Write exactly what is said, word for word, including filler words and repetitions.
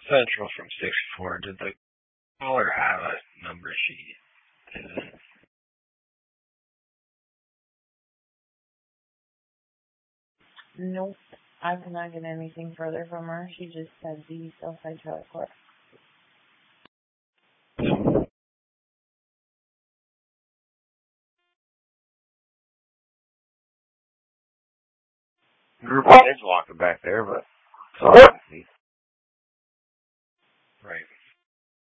Central from sixty-four. Did the caller have a number sheet? Is it? Nope. I could not get anything further from her. She just said the Southside Trailer Court. Group of kids walking back there, but it's all I see.